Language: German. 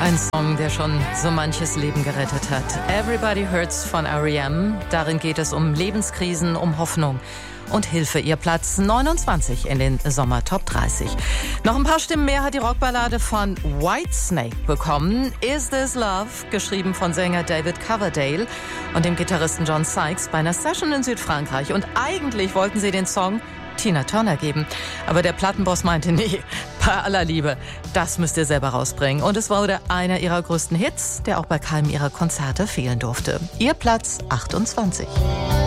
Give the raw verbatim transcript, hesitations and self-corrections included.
Ein Song, der schon so manches Leben gerettet hat. Everybody Hurts von R E M. Darin geht es um Lebenskrisen, um Hoffnung und Hilfe. Ihr Platz neunundzwanzig in den Sommer Top dreißig. Noch ein paar Stimmen mehr hat die Rockballade von Whitesnake bekommen. Is This Love, geschrieben von Sänger David Coverdale und dem Gitarristen John Sykes bei einer Session in Südfrankreich. Und eigentlich wollten sie den Song Tina Turner geben. Aber der Plattenboss meinte, nee, bei aller Liebe, das müsst ihr selber rausbringen. Und es wurde einer ihrer größten Hits, der auch bei keinem ihrer Konzerte fehlen durfte. Ihr Platz achtundzwanzig.